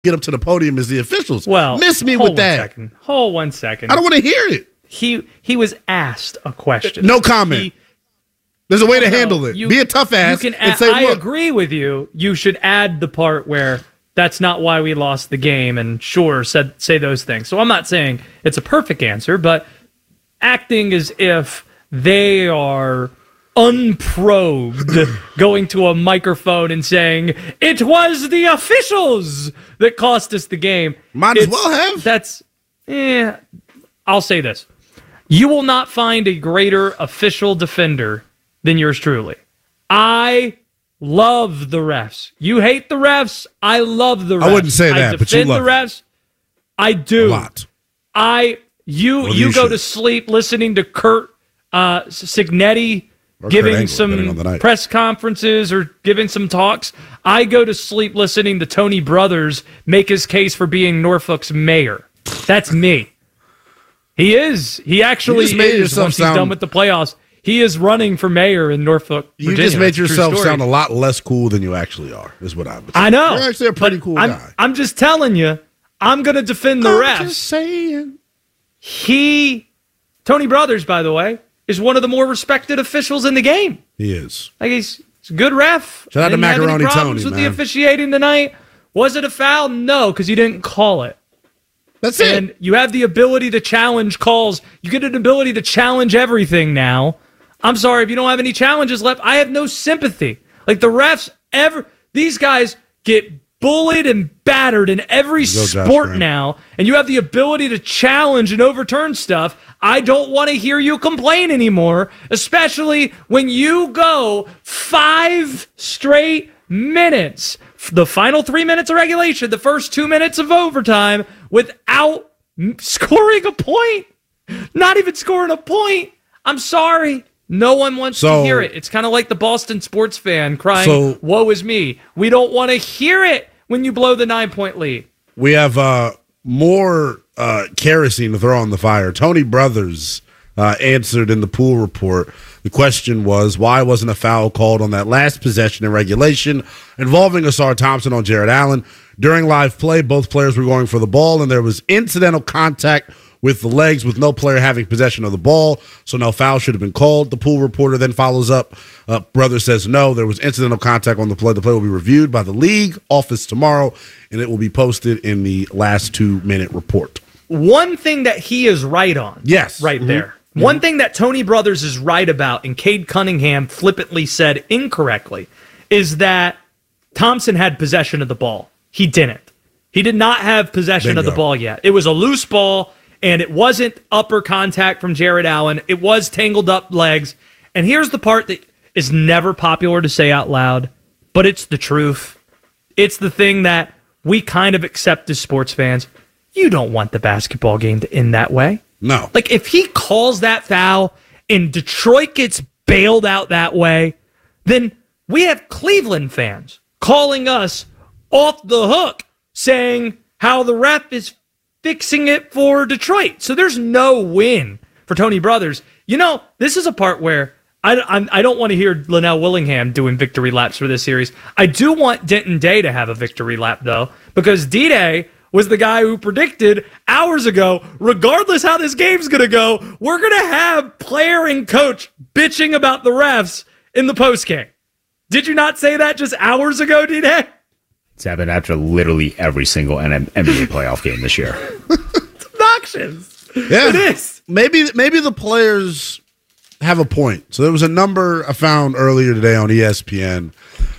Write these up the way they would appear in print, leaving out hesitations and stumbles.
get up to the podium as the officials. Well, miss me with that. Hold 1 second. I don't want to hear it. He was asked a question. No comment. There's a way to handle it. Be a tough ass and say, I agree with you. You should add the part where that's not why we lost the game, and say those things. So I'm not saying it's a perfect answer, but acting as if they are unprobed, going to a microphone and saying, it was the officials that cost us the game. Might as well have. I'll say this. You will not find a greater official defender than yours truly. I love the refs. You hate the refs. I love the refs. I wouldn't say that, but you love the refs. I do. A lot. You go to sleep listening to Kurt Signetti giving some press conferences or giving some talks. I go to sleep listening to Tony Brothers make his case for being Norfolk's mayor. That's me. He is. He actually is. Once he's done with the playoffs, he is running for mayor in Norfolk, Virginia. You just made yourself sound a lot less cool than you actually are, is what I would say. I know. You're actually a pretty cool guy. I'm just telling you, I'm going to defend the refs. I'm just saying. Tony Brothers, by the way, is one of the more respected officials in the game. He is. Like he's a good ref. Shout out to Macaroni Tony, with the officiating tonight. Was it a foul? No, because you didn't call it. That's it. And you have the ability to challenge calls. You get an ability to challenge everything now. I'm sorry if you don't have any challenges left. I have no sympathy. Like the refs, these guys get bullied and battered in every sport now, and you have the ability to challenge and overturn stuff. I don't want to hear you complain anymore, especially when you go 5 straight minutes, the final 3 minutes of regulation, the first 2 minutes of overtime, without scoring a point. Not even scoring a point. I'm sorry. No one wants to hear it. It's kind of like the Boston sports fan crying, woe is me. We don't want to hear it when you blow the 9-point lead. We have more kerosene to throw on the fire. Tony Brothers answered in the pool report. The question was, why wasn't a foul called on that last possession in regulation involving Asar Thompson on Jared Allen? During live play, both players were going for the ball, and there was incidental contact with the legs with no player having possession of the ball, so no foul should have been called. The pool reporter then follows up. Brothers says no, there was incidental contact on the play. The play will be reviewed by the league office tomorrow, and it will be posted in the last 2-minute report. One thing that he is right on. Yes. Right there. Mm-hmm. One thing that Tony Brothers is right about, and Cade Cunningham flippantly said incorrectly, is that Thompson had possession of the ball. He didn't. He did not have possession of the ball yet. It was a loose ball, and it wasn't upper contact from Jared Allen. It was tangled up legs. And here's the part that is never popular to say out loud, but it's the truth. It's the thing that we kind of accept as sports fans. You don't want the basketball game to end that way. No. Like, if he calls that foul and Detroit gets bailed out that way, then we have Cleveland fans calling us off the hook saying how the ref is fixing it for Detroit. So there's no win for Tony Brothers. You know, this is a part where I don't want to hear Linnell Willingham doing victory laps for this series. I do want Denton Day to have a victory lap, though, because D-Day was the guy who predicted hours ago, regardless how this game's going to go, we're going to have player and coach bitching about the refs in the postgame. Did you not say that just hours ago, D-Day? It's happened after literally every single NBA playoff game this year. It's obnoxious. Yeah. It is. Maybe the players have a point. So there was a number I found earlier today on ESPN.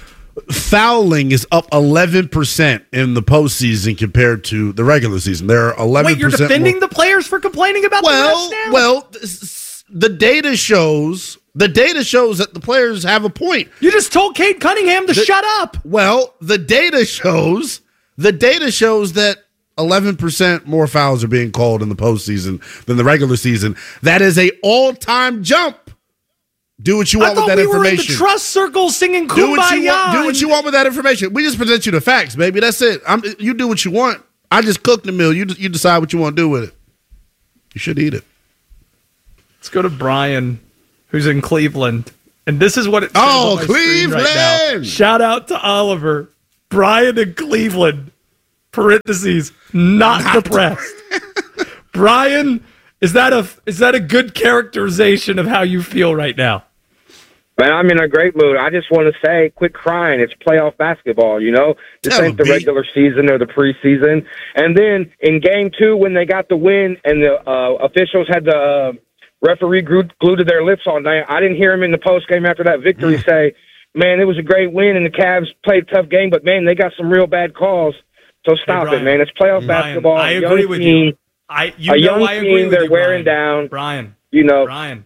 Fouling is up 11% in the postseason compared to the regular season. There are 11%. Wait, you're defending the players for complaining about the refs now? Well, the data shows that the players have a point. You just told Cade Cunningham to shut up. Well, the data shows that 11% more fouls are being called in the postseason than the regular season. That is a all-time jump. Do what you want with that information. I thought we were in the trust circle singing Kumbaya. Do what you want with that information. We just present you the facts, baby. That's it. You do what you want. I just cooked the meal. You decide what you want to do with it. You should eat it. Let's go to Brian, who's in Cleveland. And this is what it says on my Cleveland! Right now. Shout out to Oliver. Brian in Cleveland. parentheses, not depressed. Brian, is that a good characterization of how you feel right now? Man, I'm in a great mood. I just want to say, quit crying. It's playoff basketball, you know? This ain't the regular season or the preseason. And then in Game 2, when they got the win and the officials had the referee glued to their lips all night, I didn't hear him in the postgame after that victory say, man, it was a great win and the Cavs played a tough game, but, man, they got some real bad calls. So stop it, man. It's playoff basketball. I agree with you. I agree with they're you, wearing Brian. down. Brian, you know. Brian,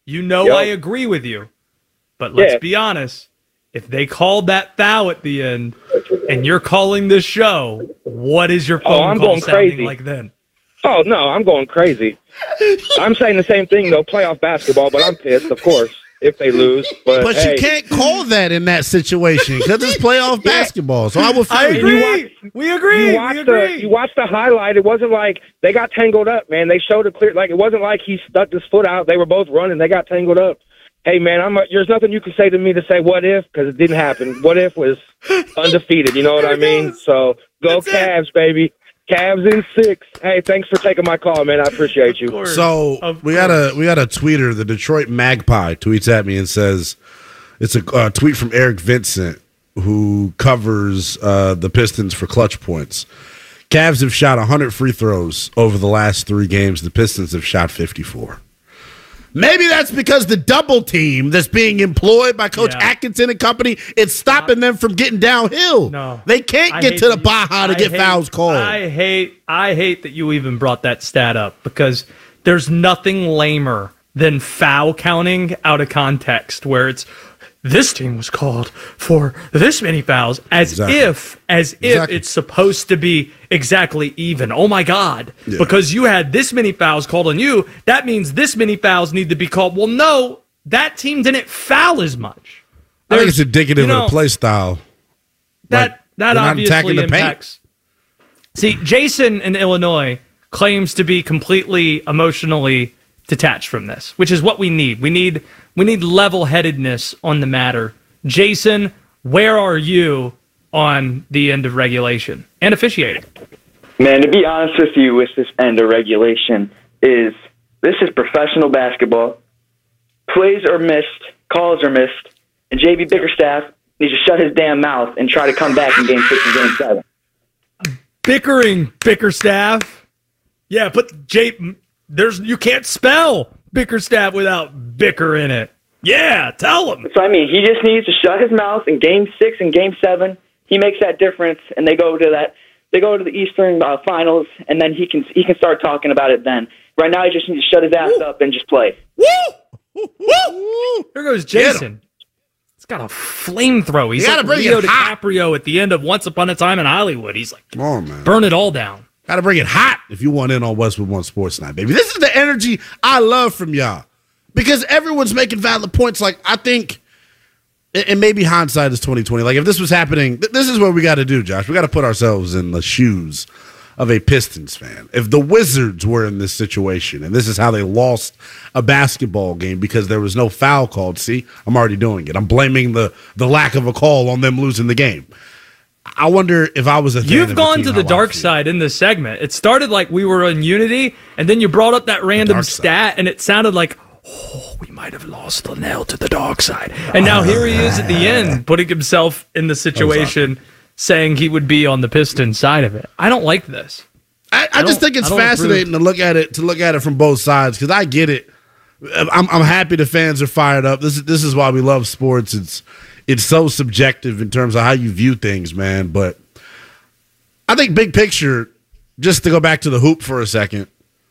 I agree with you. But let's be honest. If they called that foul at the end and you're calling this show, what is your phone call sounding like then? Oh, no, I'm going crazy. I'm saying the same thing, though, playoff basketball, but I'm pissed, of course, if they lose. But hey, you can't call that in that situation because it's playoff basketball. So I agree. We agree. You watched the highlight. It wasn't like they got tangled up, man. They showed it clear. Like, it wasn't like he stuck his foot out. They were both running. They got tangled up. Hey, man, there's nothing you can say to me to say what if, because it didn't happen. What if was undefeated, you know what I mean? So go Cavs, baby. Cavs in 6. Hey, thanks for taking my call, man. I appreciate you. So we got a tweeter, the Detroit Magpie, tweets at me and says, it's a tweet from Eric Vincent, who covers the Pistons for Clutch Points. Cavs have shot 100 free throws over the last 3 games. The Pistons have shot 54. Maybe that's because the double team that's being employed by Coach Atkinson and company, it's stopping them from getting downhill. No. They can't get to the Baja to get fouls called. I hate that you even brought that stat up because there's nothing lamer than foul counting out of context where it's this team was called for this many fouls as if it's supposed to be exactly even. Oh my God. Yeah. Because you had this many fouls called on you, that means this many fouls need to be called. Well, no, that team didn't foul as much. I think it's indicative of the play style. That obviously impacts. See, Jason in Illinois claims to be completely emotionally detached from this, which is what we need. We need level-headedness on the matter. Jason, where are you on the end of regulation and officiating? Man, to be honest with you, with this end of regulation, this is professional basketball. Plays are missed, calls are missed, and JB Bickerstaff needs to shut his damn mouth and try to come back in Game 6 and Game 7. Bickering, Bickerstaff. Yeah, but you can't spell Bickerstaff without bicker in it. Yeah, tell him. So, I mean, he just needs to shut his mouth in Game 6 and Game 7. He makes that difference, and they go to the Eastern Finals, and then he can start talking about it then. Right now, he just needs to shut his ass up and just play. Woo! Woo! Here goes Jason. He's got a flamethrower. He's like Leo DiCaprio at the end of Once Upon a Time in Hollywood. He's like, come on, man. Burn it all down. Got to bring it hot if you want in on Westwood One Sports Night, baby. This is the energy I love from y'all because everyone's making valid points. Like, I think, and maybe hindsight is 2020. Like, if this was happening, this is what we got to do, Josh. We got to put ourselves in the shoes of a Pistons fan. If the Wizards were in this situation, and this is how they lost a basketball game because there was no foul called. See, I'm already doing it. I'm blaming the lack of a call on them losing the game. I wonder if I was a fan. You've gone to the dark side in this segment. It started like we were in unity, and then you brought up that random stat, and it sounded like, we might have lost the nail to the dark side. And now here he is at the end, putting himself in the situation, saying he would be on the Pistons side of it. I don't like this. I just think it's fascinating to look at it from both sides because I get it. I'm happy the fans are fired up. This is why we love sports. It's so subjective in terms of how you view things, man. But I think big picture, just to go back to the hoop for a second,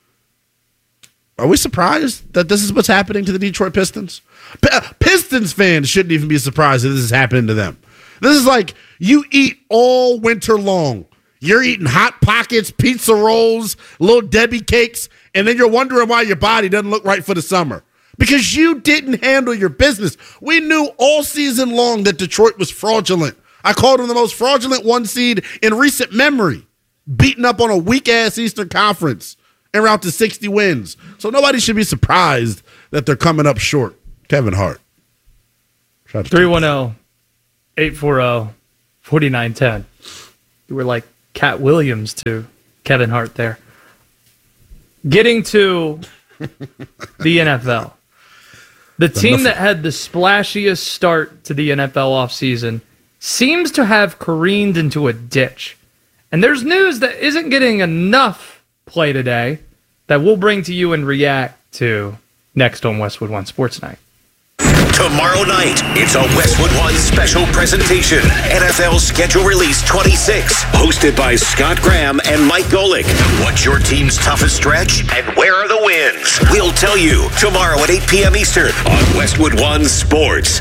are we surprised that this is what's happening to the Detroit Pistons? Pistons fans shouldn't even be surprised that this is happening to them. This is like you eat all winter long. You're eating Hot Pockets, pizza rolls, Little Debbie cakes, and then you're wondering why your body doesn't look right for the summer. Because you didn't handle your business. We knew all season long that Detroit was fraudulent. I called them the most fraudulent 1 seed in recent memory, beating up on a weak-ass Eastern Conference en route to 60 wins. So nobody should be surprised that they're coming up short. Kevin Hart. 310-840-4910. You were like Cat Williams to Kevin Hart there. Getting to the NFL. The team that had the splashiest start to the NFL offseason seems to have careened into a ditch. And there's news that isn't getting enough play today that we'll bring to you and react to next on Westwood One Sports Night. Tomorrow night, it's a Westwood One special presentation. NFL Schedule Release 26, hosted by Scott Graham and Mike Golick. What's your team's toughest stretch and where are the wins? We'll tell you tomorrow at 8 p.m. Eastern on Westwood One Sports.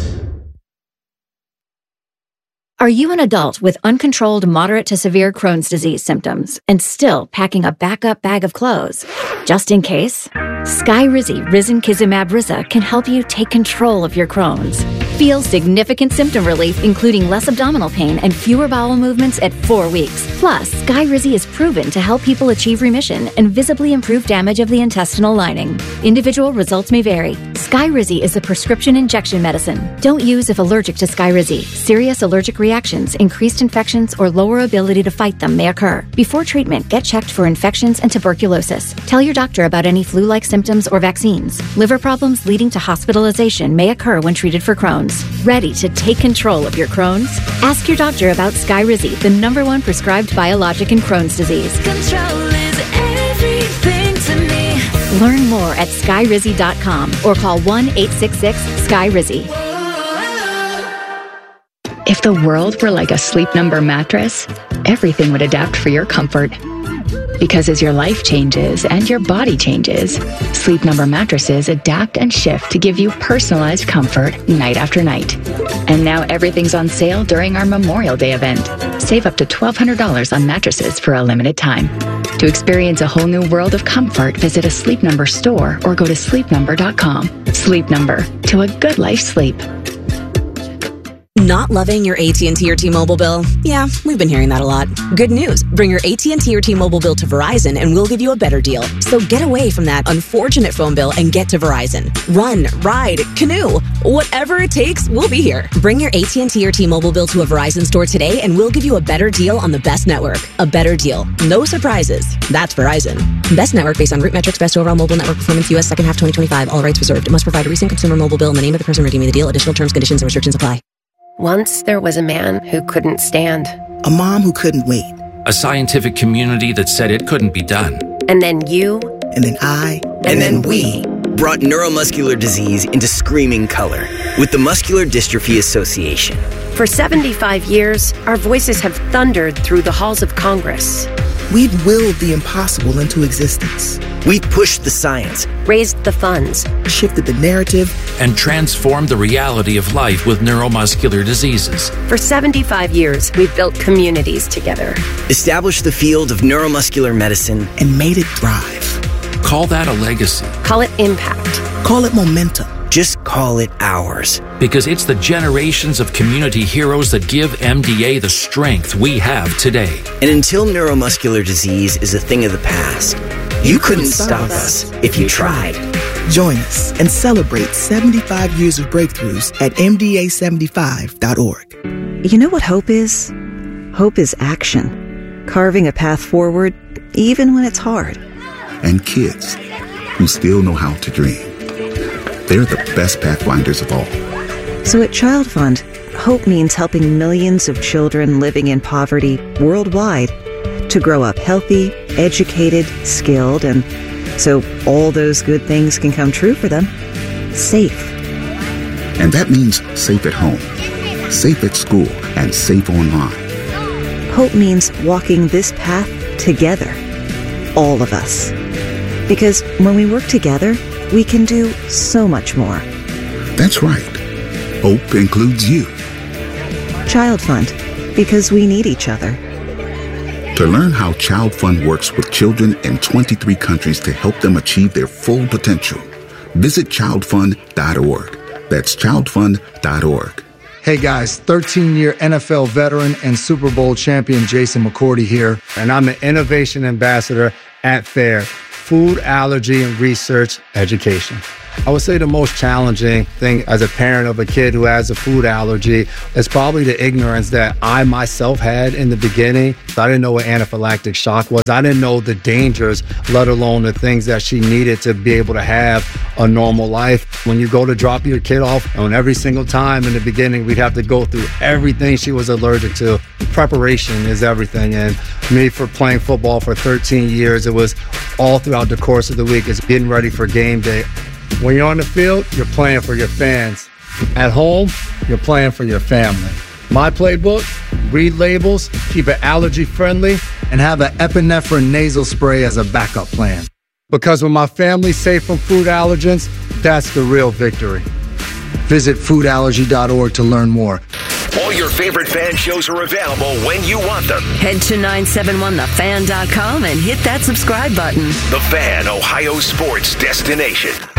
Are you an adult with uncontrolled moderate to severe Crohn's disease symptoms and still packing a backup bag of clothes? Just in case, Skyrizi Risankizumab Riza can help you take control of your Crohn's. Feel significant symptom relief, including less abdominal pain and fewer bowel movements at 4 weeks. Plus, Skyrizi is proven to help people achieve remission and visibly improve damage of the intestinal lining. Individual results may vary. Skyrizi is a prescription injection medicine. Don't use if allergic to Skyrizi. Serious allergic reactions, increased infections, or lower ability to fight them may occur. Before treatment, get checked for infections and tuberculosis. Tell your doctor about any flu-like symptoms or vaccines. Liver problems leading to hospitalization may occur when treated for Crohn's. Ready to take control of your Crohn's? Ask your doctor about Skyrizi, the #1 prescribed biologic in Crohn's disease. Control is everything to me. Learn more at Skyrizi.com or call 1-866-SKYRIZI. If the world were like a Sleep Number mattress, everything would adapt for your comfort. Because as your life changes and your body changes, Sleep Number mattresses adapt and shift to give you personalized comfort night after night. And now everything's on sale during our Memorial Day event. Save up to $1,200 on mattresses for a limited time. To experience a whole new world of comfort, visit a Sleep Number store or go to sleepnumber.com. Sleep Number, to a good life's sleep. Not loving your AT&T or T-Mobile bill? Yeah, we've been hearing that a lot. Good news. Bring your AT&T or T-Mobile bill to Verizon and we'll give you a better deal. So get away from that unfortunate phone bill and get to Verizon. Run, ride, canoe. Whatever it takes, we'll be here. Bring your AT&T or T-Mobile bill to a Verizon store today and we'll give you a better deal on the best network. A better deal. No surprises. That's Verizon. Best network based on root metrics, best overall mobile network performance, U.S. second half 2025. All rights reserved. It must provide a recent consumer mobile bill in the name of the person redeeming the deal. Additional terms, conditions, and restrictions apply. Once there was a man who couldn't stand. A mom who couldn't wait. A scientific community that said it couldn't be done. And then you. And then I. And then we brought neuromuscular disease into screaming color with the Muscular Dystrophy Association. For 75 years, our voices have thundered through the halls of Congress. We'd willed the impossible into existence. We pushed the science, raised the funds, shifted the narrative, and transformed the reality of life with neuromuscular diseases. For 75 years, we've built communities together, established the field of neuromuscular medicine, and made it thrive. Call that a legacy. Call it impact. Call it momentum. Just call it ours. Because it's the generations of community heroes that give MDA the strength we have today. And until neuromuscular disease is a thing of the past, you couldn't stop us if you tried. Join us and celebrate 75 years of breakthroughs at MDA75.org. You know what hope is? Hope is action. Carving a path forward, even when it's hard. And kids who still know how to dream. They're the best pathfinders of all. So at Child Fund, hope means helping millions of children living in poverty worldwide to grow up healthy, educated, skilled, and so all those good things can come true for them. Safe. And that means safe at home, safe at school, and safe online. Hope means walking this path together. All of us. Because when we work together, we can do so much more. That's right. Hope includes you. Child Fund, because we need each other. To learn how Child Fund works with children in 23 countries to help them achieve their full potential, visit childfund.org. That's childfund.org. Hey guys, 13-year NFL veteran and Super Bowl champion Jason McCourty here, and I'm the Innovation Ambassador at FAIR, Food Allergy and Research Education. I would say the most challenging thing as a parent of a kid who has a food allergy is probably the ignorance that I myself had in the beginning. I didn't know what anaphylactic shock was. I didn't know the dangers, let alone the things that she needed to be able to have a normal life. When you go to drop your kid off, and every single time in the beginning, we'd have to go through everything she was allergic to. Preparation is everything. And me, for playing football for 13 years, it was all throughout the course of the week. It's getting ready for game day. When you're on the field, you're playing for your fans. At home, you're playing for your family. My playbook: read labels, keep it allergy friendly, and have an epinephrine nasal spray as a backup plan. Because when my family's safe from food allergens, that's the real victory. Visit foodallergy.org to learn more. All your favorite fan shows are available when you want them. Head to 971thefan.com and hit that subscribe button. The Fan, Ohio sports destination.